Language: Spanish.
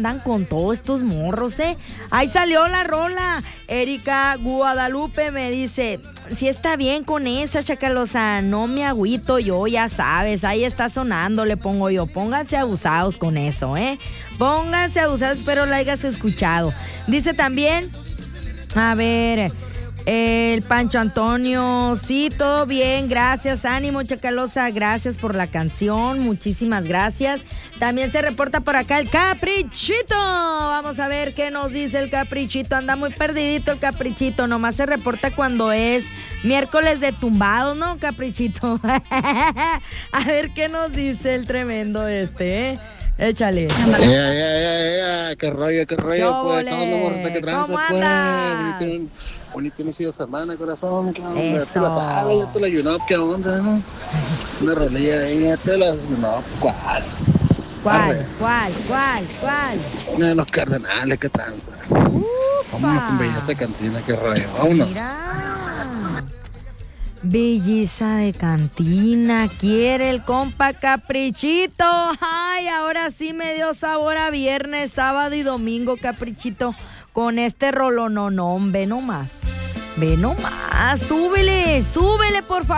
andan con todos estos morros, Ahí salió la rola. Erika Guadalupe me dice, si está bien con esa, Chacalosa, no me agüito yo, ya sabes, ahí está sonando, le pongo yo, pónganse abusados con eso, pónganse abusados, espero la hayas escuchado. Dice también, a ver, el Pancho Antonio, sí, todo bien, gracias, ánimo, Chacalosa, gracias por la canción, muchísimas gracias. También se reporta por acá el Caprichito, vamos a ver qué nos dice el Caprichito, anda muy perdidito el Caprichito, nomás se reporta cuando es miércoles de tumbados, ¿no, Caprichito? A ver qué nos dice el tremendo Échale. Qué rollo, pues, ¿cómo andamos? ¿Qué tranza, pues? Bonito inicio de semana, corazón, ¿qué onda? Eso. Te la sabes, ya te la ayunó, ¿qué onda, no? Una rolilla ahí, ya te la ayunó, ¿cuál? ¿Cuál? Una de los Cardenales, ¿qué tranza? Vámonos con Belleza Cantina, qué rollo, vámonos. Mira. Belleza de Cantina, quiere el compa Caprichito. Ay, ahora sí me dio sabor a viernes, sábado y domingo, Caprichito, con este rolononón. Ve nomás, súbele, por favor.